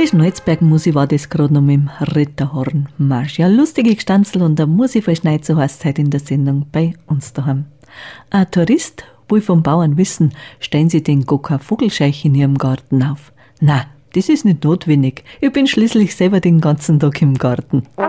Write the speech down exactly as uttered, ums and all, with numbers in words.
Schnalzberg-Musi war das gerade noch mit dem Ritterhorn-Marsch. Ja, lustige Gestanzel und der Musi-Verschneit, so heißt es heute in der Sendung bei uns daheim. Ein Tourist will vom Bauern wissen, stellen sie den Gokka Vogelscheich in ihrem Garten auf? Na, das ist nicht notwendig. Ich bin schließlich selber den ganzen Tag im Garten.